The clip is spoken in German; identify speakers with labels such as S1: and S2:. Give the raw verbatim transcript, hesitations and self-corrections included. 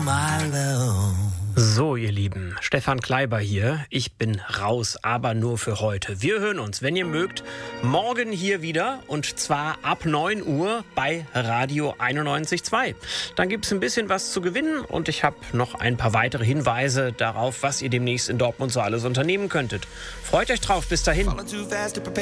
S1: my love.
S2: So, ihr Lieben, Stefan Kleiber hier. Ich bin raus, aber nur für heute. Wir hören uns, wenn ihr mögt, morgen hier wieder und zwar ab neun Uhr bei Radio einundneunzig Komma zwei. Dann gibt es ein bisschen was zu gewinnen und ich habe noch ein paar weitere Hinweise darauf, was ihr demnächst in Dortmund so alles unternehmen könntet. Freut euch drauf, bis dahin.